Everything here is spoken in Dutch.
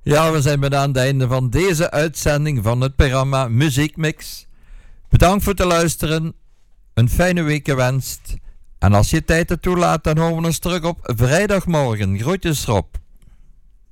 Ja, we zijn bijna aan het einde van deze uitzending van het programma Muziekmix. Bedankt voor het luisteren. Een fijne week gewenst. En als je tijd ertoe laat, dan horen we ons terug op vrijdagmorgen. Groetjes Rob.